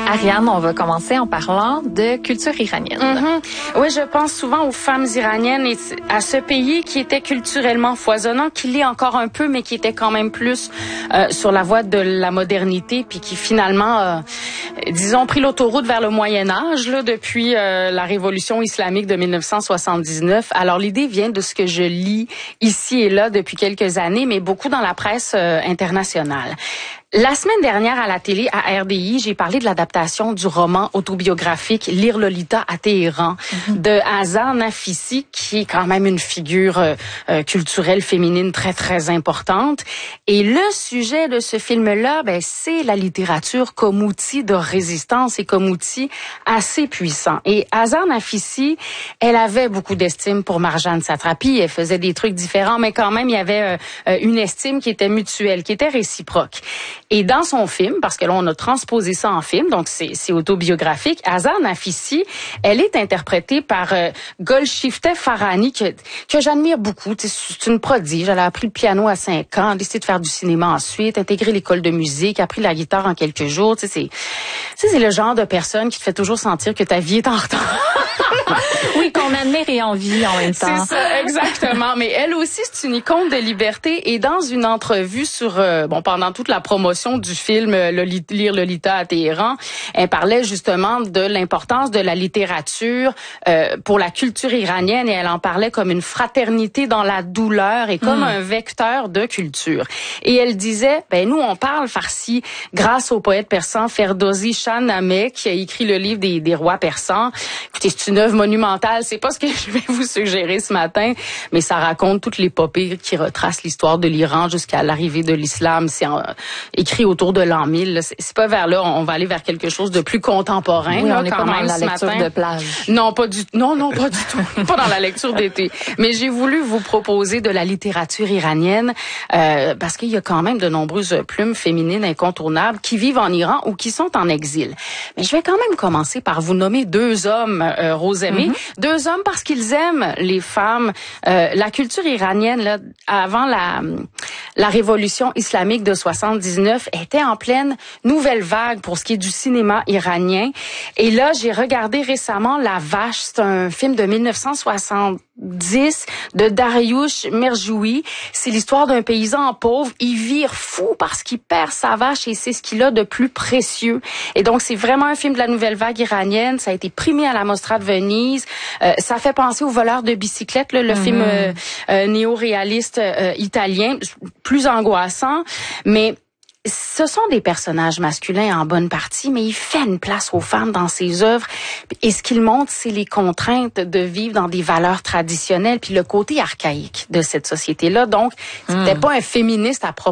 Ariane, on va commencer en parlant de culture iranienne. Oui, je pense souvent aux femmes iraniennes et à ce pays qui était culturellement foisonnant, qui l'est encore un peu, mais qui était quand même plus sur la voie de la modernité, puis qui finalement, disons, pris l'autoroute vers le Moyen Âge là, depuis la révolution islamique de 1979. Alors l'idée vient de ce que je lis ici et là depuis quelques années, mais beaucoup dans la presse internationale. La semaine dernière, à la télé, à RDI, j'ai parlé de l'adaptation du roman autobiographique « Lire Lolita à Téhéran » de Azar Nafisi, qui est quand même une figure culturelle féminine très, très importante. Et le sujet de ce film-là, c'est la littérature comme outil de résistance et comme outil assez puissant. Et Azar Nafisi, elle avait beaucoup d'estime pour Marjane Satrapi. Elle faisait des trucs différents, mais quand même, il y avait une estime qui était mutuelle, qui était réciproque. Et dans son film, parce que là, on a transposé ça en film, donc c'est autobiographique, Azar Nafisi, elle est interprétée par Golshifteh Farahani, que j'admire beaucoup. C'est une prodige. Elle a appris le piano à 5 ans, a décidé de faire du cinéma ensuite, intégré l'école de musique, a appris la guitare en quelques jours. C'est le genre de personne qui te fait toujours sentir que ta vie est en retard. Oui, qu'on admire et envie en même temps. C'est ça, exactement. Mais elle aussi, c'est une icône de liberté. Et dans une entrevue sur, pendant toute la promotion du film Lire Lolita à Téhéran, elle parlait justement de l'importance de la littérature pour la culture iranienne, et elle en parlait comme une fraternité dans la douleur et comme un vecteur de culture. Et elle disait, nous on parle farsi grâce au poète persan Ferdowsi Shahnameh, qui a écrit le livre des rois persans. Écoutez, c'est une œuvre monumentale, c'est pas ce que je vais vous suggérer ce matin, mais ça raconte toute l'épopée qui retrace l'histoire de l'Iran jusqu'à l'arrivée de l'islam. C'est écrit autour de l'an 1000. C'est pas vers là, on va aller vers quelque chose de plus contemporain. Oui, là, on n'est pas dans la lecture de plage. Non, pas du tout. Non, pas du tout. Pas dans la lecture d'été. Mais j'ai voulu vous proposer de la littérature iranienne parce qu'il y a quand même de nombreuses plumes féminines incontournables qui vivent en Iran ou qui sont en exil. Mais je vais quand même commencer par vous nommer deux hommes, Rosemée. Deux hommes parce qu'ils aiment les femmes. La culture iranienne, là, avant la révolution islamique de 79, était en pleine nouvelle vague pour ce qui est du cinéma iranien. Et là, j'ai regardé récemment La Vache. C'est un film de 1970 de Dariush Merjoui. C'est l'histoire d'un paysan pauvre. Il vire fou parce qu'il perd sa vache et c'est ce qu'il a de plus précieux. Et donc, c'est vraiment un film de la nouvelle vague iranienne. Ça a été primé à la Mostra de Venise. Ça fait penser au Voleur de bicyclette, là, le film néo-réaliste italien, plus angoissant, mais ce sont des personnages masculins en bonne partie, mais il fait une place aux femmes dans ses œuvres. Et ce qu'il montre, c'est les contraintes de vivre dans des valeurs traditionnelles, puis le côté archaïque de cette société-là. Donc, c'était pas un féministe à propos